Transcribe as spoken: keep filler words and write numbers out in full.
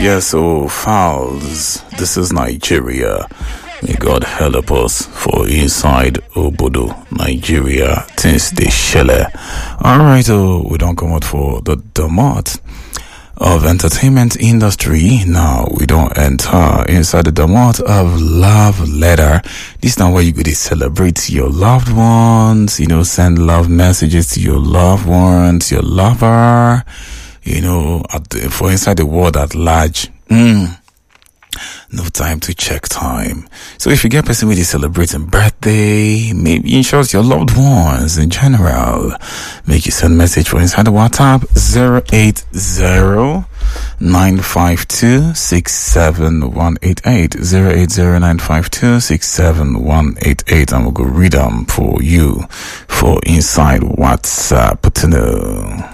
Yes, oh, fouls. This is Nigeria. May God help us for inside Obodo, Nigeria, things they shell. Alright, oh, we don't come out for the domot of entertainment industry. Now we don't enter inside the domot of love letter. This is now where you go to celebrate your loved ones, you know, send love messages to your loved ones, your lover, you know, at the, for inside the world at large. Mm. No time to check time. So if you get a person with a celebrating birthday, maybe in short your loved ones in general, make you send message for inside the WhatsApp zero eight zero nine five two six seven one eight eight zero eight zero nine five two six seven one eight eight, and we'll go read them for you for inside WhatsApp to know.